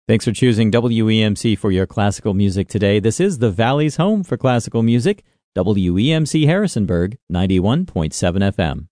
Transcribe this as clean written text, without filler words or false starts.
Thanks for choosing WEMC for your classical music today. This is the Valley's home for classical music, WEMC Harrisonburg, 91.7 FM.